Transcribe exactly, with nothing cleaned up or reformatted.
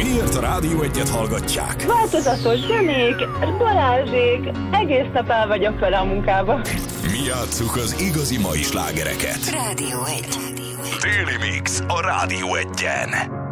Miért a Rádió Egyet hallgatják? Változatos zenék, Balázsék, egész nap el vagyok vele a munkába. Mi játsszuk az igazi mai slágereket. Rádió egy. Déli Mix a Rádió Egyen.